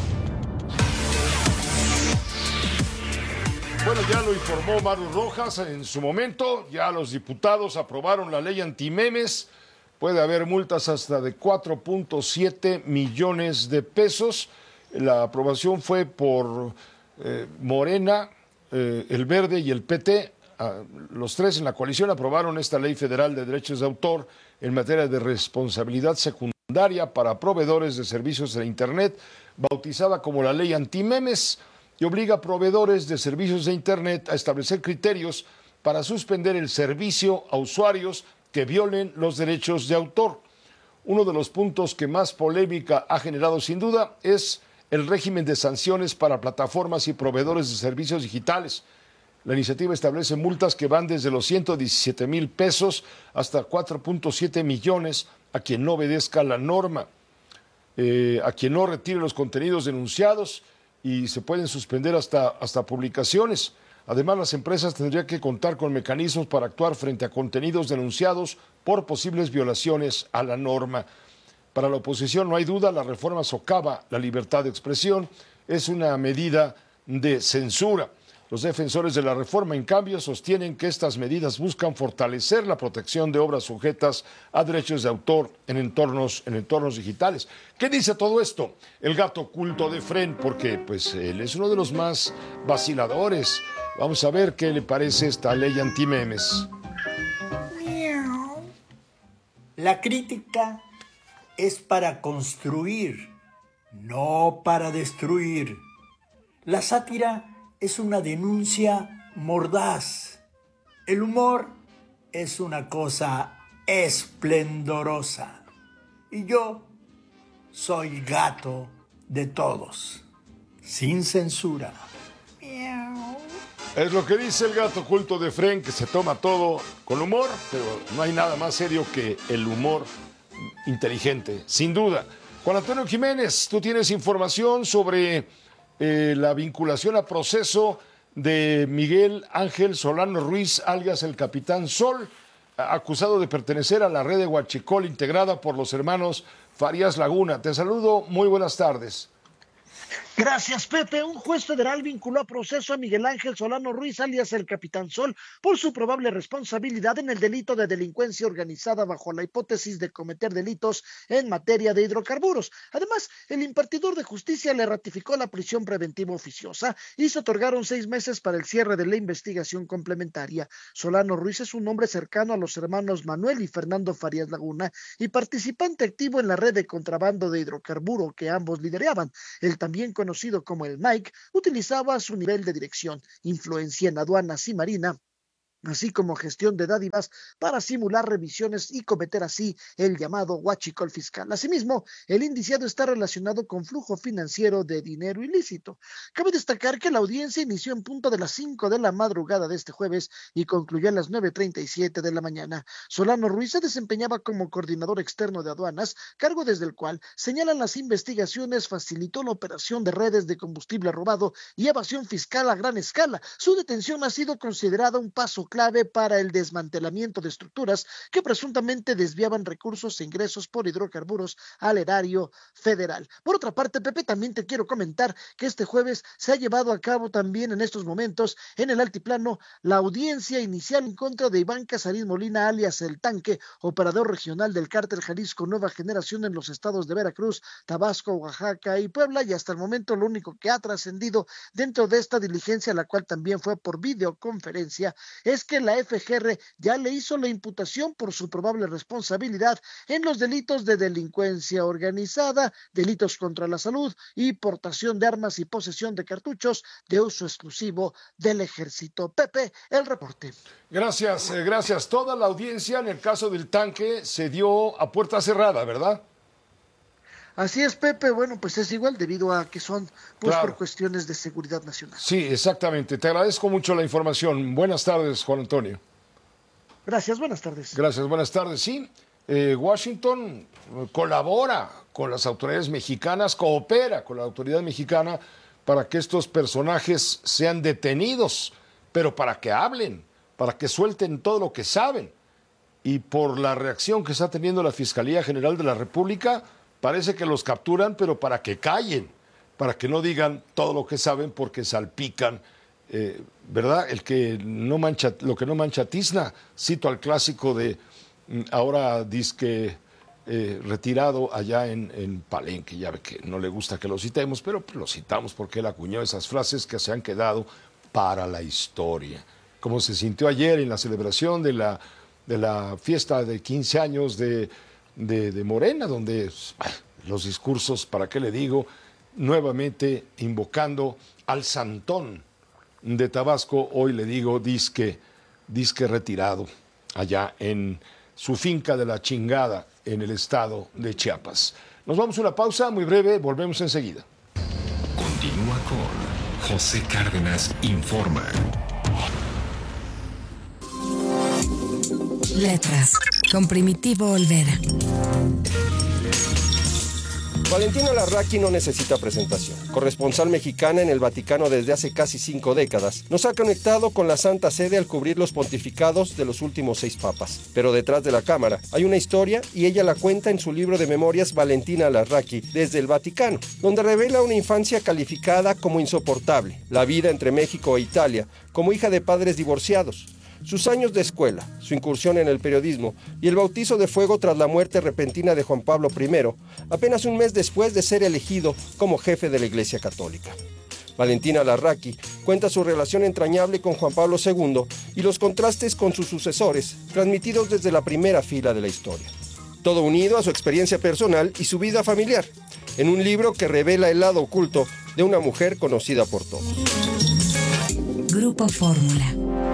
Bueno, ya lo informó Maru Rojas en su momento, ya los diputados aprobaron la ley antimemes, puede haber multas hasta de cuatro punto siete millones de pesos. La aprobación fue por eh, Morena, eh, el Verde y el P T. Ah, los tres en la coalición aprobaron esta ley federal de derechos de autor en materia de responsabilidad secundaria para proveedores de servicios de Internet, bautizada como la ley antimemes, y obliga a proveedores de servicios de Internet a establecer criterios para suspender el servicio a usuarios que violen los derechos de autor. Uno de los puntos que más polémica ha generado sin duda es el régimen de sanciones para plataformas y proveedores de servicios digitales. La iniciativa establece multas que van desde los ciento diecisiete mil pesos hasta cuatro punto siete millones a quien no obedezca la norma, eh, a quien no retire los contenidos denunciados, y se pueden suspender hasta, hasta publicaciones. Además, las empresas tendrían que contar con mecanismos para actuar frente a contenidos denunciados por posibles violaciones a la norma. Para la oposición, no hay duda, la reforma socava la libertad de expresión, es una medida de censura. Los defensores de la reforma, en cambio, sostienen que estas medidas buscan fortalecer la protección de obras sujetas a derechos de autor en entornos, en entornos digitales. ¿Qué dice todo esto? El gato oculto de Fren, porque pues él es uno de los más vaciladores. Vamos a ver qué le parece esta ley antimemes. La crítica es para construir, no para destruir. La sátira es una denuncia mordaz. El humor es una cosa esplendorosa. Y yo soy gato de todos, sin censura. Es lo que dice el gato oculto de Fren, que se toma todo con humor, pero no hay nada más serio que el humor inteligente, sin duda. Juan Antonio Jiménez, tú tienes información sobre Eh, la vinculación a proceso de Miguel Ángel Solano Ruiz, alias el Capitán Sol, acusado de pertenecer a la red de Huachicol integrada por los hermanos Farías Laguna. Te saludo, muy buenas tardes. Gracias, Pepe. Un juez federal vinculó a proceso a Miguel Ángel Solano Ruiz, alias el Capitán Sol, por su probable responsabilidad en el delito de delincuencia organizada bajo la hipótesis de cometer delitos en materia de hidrocarburos. Además, el impartidor de justicia le ratificó la prisión preventiva oficiosa y se otorgaron seis meses para el cierre de la investigación complementaria. Solano Ruiz es un hombre cercano a los hermanos Manuel y Fernando Farías Laguna y participante activo en la red de contrabando de hidrocarburo que ambos lideraban. El también conocido como el Mike, utilizaba su nivel de dirección, influencia en aduanas y marina, así como gestión de dádivas para simular revisiones y cometer así el llamado huachicol fiscal. Asimismo, el indiciado está relacionado con flujo financiero de dinero ilícito. Cabe destacar que la audiencia inició en punto de las cinco de la madrugada de este jueves y concluyó a las nueve treinta y siete de la mañana. Solano Ruiz se desempeñaba como coordinador externo de aduanas, cargo desde el cual, señalan las investigaciones, facilitó la operación de redes de combustible robado y evasión fiscal a gran escala. Su detención ha sido considerada un paso clave para el desmantelamiento de estructuras que presuntamente desviaban recursos e ingresos por hidrocarburos al erario federal. Por otra parte, Pepe, también te quiero comentar que este jueves se ha llevado a cabo también en estos momentos en el Altiplano la audiencia inicial en contra de Iván Casarín Molina, alias El Tanque, operador regional del cártel Jalisco Nueva Generación en los estados de Veracruz, Tabasco, Oaxaca y Puebla, y hasta el momento lo único que ha trascendido dentro de esta diligencia, la cual también fue por videoconferencia, es que la F G R ya le hizo la imputación por su probable responsabilidad en los delitos de delincuencia organizada, delitos contra la salud y portación de armas y posesión de cartuchos de uso exclusivo del ejército. Pepe, el reporte. Gracias, eh, gracias. Toda la audiencia en el caso del Tanque se dio a puerta cerrada, ¿verdad? Así es, Pepe. Bueno, pues es igual debido a que son pues Claro. por cuestiones de seguridad nacional. Sí, exactamente. Te agradezco mucho la información. Buenas tardes, Juan Antonio. Gracias, buenas tardes. Gracias, buenas tardes. Sí, eh, Washington colabora con las autoridades mexicanas, coopera con la autoridad mexicana para que estos personajes sean detenidos, pero para que hablen, para que suelten todo lo que saben. Y por la reacción que está teniendo la Fiscalía General de la República, parece que los capturan, pero para que callen, para que no digan todo lo que saben, porque salpican, eh, ¿verdad? El que no mancha, lo que no mancha tizna. Cito al clásico de mm, ahora disque eh, retirado allá en, en Palenque. Ya ve que no le gusta que lo citemos, pero lo citamos porque él acuñó esas frases que se han quedado para la historia. Como se sintió ayer en la celebración de la, de la fiesta de quince años de De, de Morena, donde bah, los discursos, ¿para qué le digo? Nuevamente invocando al Santón de Tabasco, hoy le digo disque, disque retirado, allá en su finca de la chingada, en el estado de Chiapas. Nos vamos a una pausa muy breve, volvemos enseguida. Continúa con José Cárdenas Informa. Letras, con Primitivo Olvera. Valentina Larraqui no necesita presentación. Corresponsal mexicana en el Vaticano desde hace casi cinco décadas, nos ha conectado con la Santa Sede al cubrir los pontificados de los últimos seis papas. Pero detrás de la cámara hay una historia y ella la cuenta en su libro de memorias Valentina Larraqui desde el Vaticano, donde revela una infancia calificada como insoportable, la vida entre México e Italia, como hija de padres divorciados, sus años de escuela, su incursión en el periodismo y el bautizo de fuego tras la muerte repentina de Juan Pablo primero, apenas un mes después de ser elegido como jefe de la Iglesia Católica. Valentina Larraqui cuenta su relación entrañable con Juan Pablo segundo y los contrastes con sus sucesores, transmitidos desde la primera fila de la historia. Todo unido a su experiencia personal y su vida familiar, en un libro que revela el lado oculto de una mujer conocida por todos. Grupo Fórmula.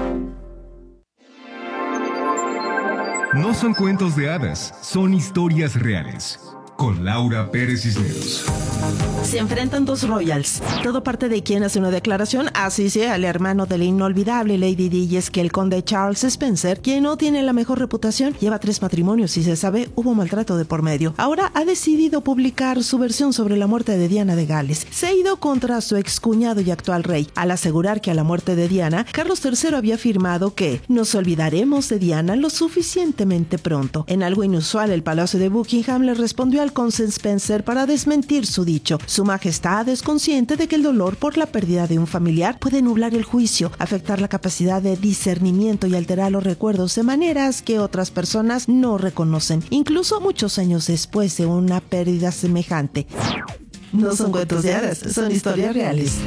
No son cuentos de hadas, son historias reales. Con Laura Pérez Cisneros. Se enfrentan dos royals. Todo parte de quien hace una declaración, así sea el hermano de la inolvidable Lady Di, y es que el conde Charles Spencer, quien no tiene la mejor reputación, lleva tres matrimonios y se sabe hubo maltrato de por medio. Ahora ha decidido publicar su versión sobre la muerte de Diana de Gales. Se ha ido contra su excuñado y actual rey, al asegurar que a la muerte de Diana, Carlos tercero había afirmado que nos olvidaremos de Diana lo suficientemente pronto. En algo inusual, el Palacio de Buckingham le respondió al con Spencer para desmentir su dicho. Su Majestad es consciente de que el dolor por la pérdida de un familiar puede nublar el juicio, afectar la capacidad de discernimiento y alterar los recuerdos de maneras que otras personas no reconocen, incluso muchos años después de una pérdida semejante. No son cuentos de hadas, son historias reales.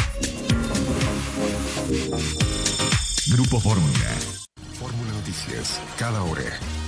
Grupo Fórmula. Fórmula Noticias, cada hora.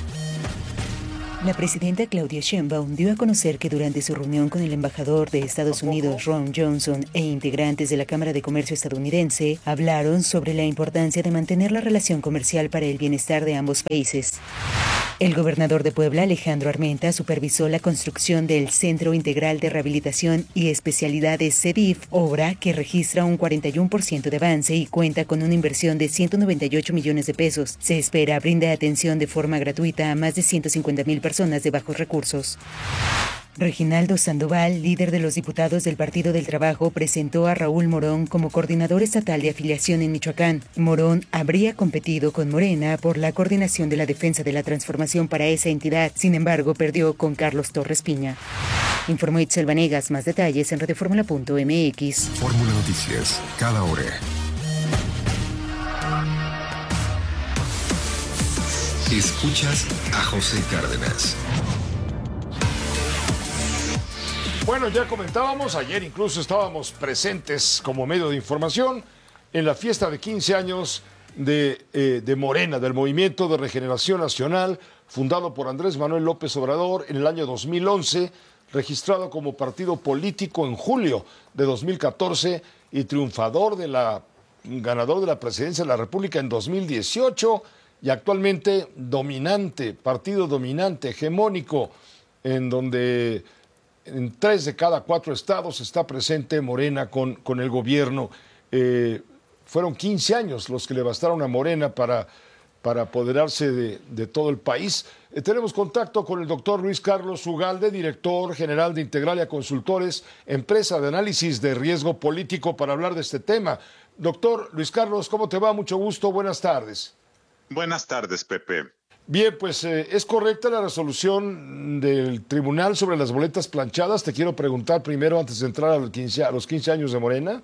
La presidenta Claudia Sheinbaum dio a conocer que durante su reunión con el embajador de Estados Unidos, Ron Johnson, e integrantes de la Cámara de Comercio estadounidense, hablaron sobre la importancia de mantener la relación comercial para el bienestar de ambos países. El gobernador de Puebla, Alejandro Armenta, supervisó la construcción del Centro Integral de Rehabilitación y Especialidades C E D I F, obra que registra un cuarenta y uno por ciento de avance y cuenta con una inversión de ciento noventa y ocho millones de pesos. Se espera brinda atención de forma gratuita a más de ciento cincuenta mil personas de bajos recursos. Reginaldo Sandoval, líder de los diputados del Partido del Trabajo, presentó a Raúl Morón como coordinador estatal de afiliación en Michoacán. Morón habría competido con Morena por la coordinación de la defensa de la transformación para esa entidad. Sin embargo, perdió con Carlos Torres Piña. Informó Itzel Vanegas. Más detalles en radioformula punto m x. Fórmula Noticias, cada hora. Escuchas a José Cárdenas. Bueno, ya comentábamos, ayer incluso estábamos presentes como medio de información en la fiesta de quince años de, eh, de Morena, del Movimiento de Regeneración Nacional, fundado por Andrés Manuel López Obrador en el año dos mil once, registrado como partido político en julio de dos mil catorce y triunfador de la, ganador de la presidencia de la República en dos mil dieciocho y actualmente dominante, partido dominante, hegemónico, en donde en tres de cada cuatro estados está presente Morena con, con el gobierno. Eh, fueron quince años los que le bastaron a Morena para, para apoderarse de, de todo el país. Eh, tenemos contacto con el doctor Luis Carlos Ugalde, director general de Integralia Consultores, empresa de análisis de riesgo político, para hablar de este tema. Doctor Luis Carlos, ¿cómo te va? Mucho gusto, buenas tardes. Buenas tardes, Pepe. Bien, pues eh, ¿es correcta la resolución del tribunal sobre las boletas planchadas? Te quiero preguntar primero, antes de entrar a los quince, a los quince años de Morena.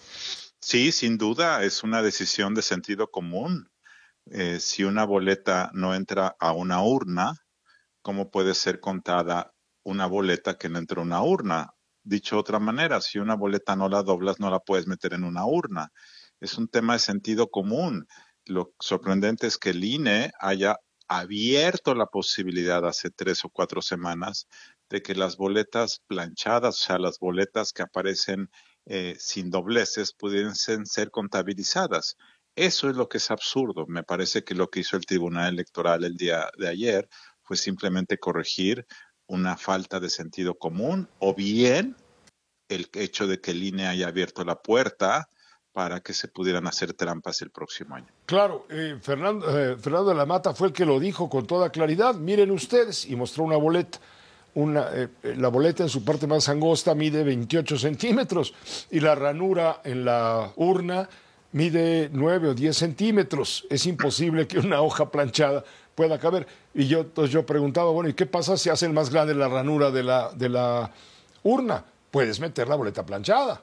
Sí, sin duda, es una decisión de sentido común. Eh, si una boleta no entra a una urna, ¿cómo puede ser contada una boleta que no entra a una urna? Dicho de otra manera, si una boleta no la doblas, no la puedes meter en una urna. Es un tema de sentido común. Lo sorprendente es que el I N E haya abierto la posibilidad hace tres o cuatro semanas de que las boletas planchadas, o sea, las boletas que aparecen eh, sin dobleces, pudiesen ser contabilizadas. Eso es lo que es absurdo. Me parece que lo que hizo el Tribunal Electoral el día de ayer fue simplemente corregir una falta de sentido común, o bien el hecho de que el I N E haya abierto la puerta para que se pudieran hacer trampas el próximo año. Claro, eh, Fernando, eh, Fernando de la Mata fue el que lo dijo con toda claridad. Miren ustedes, y mostró una boleta. Una, eh, la boleta en su parte más angosta mide veintiocho centímetros y la ranura en la urna mide nueve o diez centímetros. Es imposible que una hoja planchada pueda caber. Y yo, entonces yo preguntaba, bueno, ¿y qué pasa si hacen más grande la ranura de la, de la urna? Puedes meter la boleta planchada.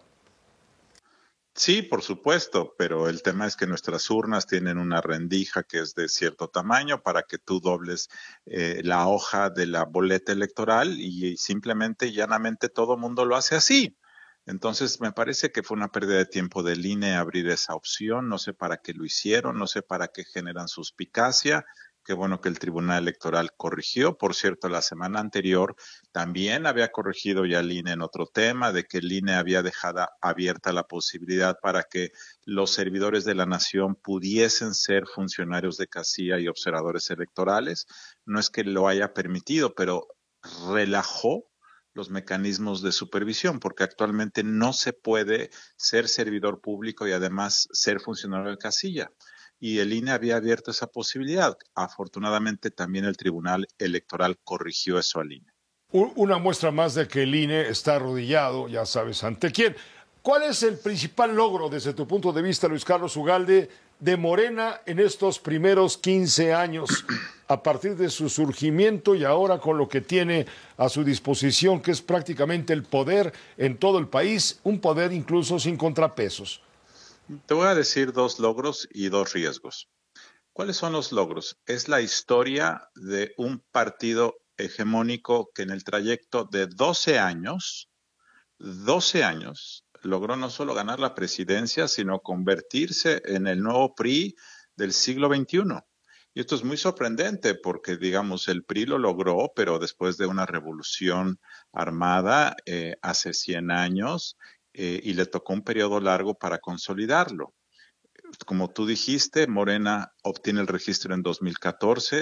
Sí, por supuesto, pero el tema es que nuestras urnas tienen una rendija que es de cierto tamaño para que tú dobles eh, la hoja de la boleta electoral y, y simplemente y llanamente todo el mundo lo hace así. Entonces me parece que fue una pérdida de tiempo del I N E abrir esa opción, no sé para qué lo hicieron, no sé para qué generan suspicacia. Qué bueno que el Tribunal Electoral corrigió. Por cierto, la semana anterior también había corregido ya el I N E en otro tema, de que el I N E había dejado abierta la posibilidad para que los servidores de la nación pudiesen ser funcionarios de casilla y observadores electorales. No es que lo haya permitido, pero relajó los mecanismos de supervisión, porque actualmente no se puede ser servidor público y además ser funcionario de casilla. Y el I N E había abierto esa posibilidad. Afortunadamente también el Tribunal Electoral corrigió eso al I N E. Una muestra más de que el I N E está arrodillado, ya sabes ante quién. ¿Cuál es el principal logro desde tu punto de vista, Luis Carlos Ugalde, de Morena en estos primeros quince años a partir de su surgimiento y ahora con lo que tiene a su disposición, que es prácticamente el poder en todo el país, un poder incluso sin contrapesos? Te voy a decir dos logros y dos riesgos. ¿Cuáles son los logros? Es la historia de un partido hegemónico que en el trayecto de doce años, doce años, logró no solo ganar la presidencia, sino convertirse en el nuevo P R I del siglo veintiuno. Y esto es muy sorprendente porque, digamos, el P R I lo logró, pero después de una revolución armada eh, hace cien años eh, y le tocó un periodo largo para consolidarlo. Como tú dijiste, Morena obtiene el registro en dos mil catorce.